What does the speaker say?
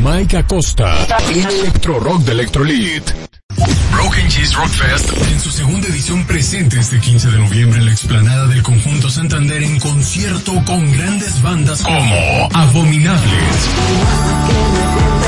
Mike Acosta en Electro Rock de Electrolit. Broken Cheese Rock Fest en su segunda edición presente este 15 de noviembre en la explanada del Conjunto Santander en concierto con grandes bandas como Abominables,